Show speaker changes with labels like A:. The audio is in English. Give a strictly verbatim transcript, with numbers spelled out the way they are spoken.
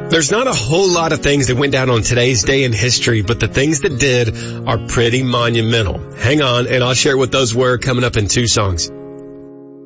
A: There's not a whole lot of things that went down on today's day in history, but the things that did are pretty monumental. Hang on, and I'll share what those were coming up in two songs.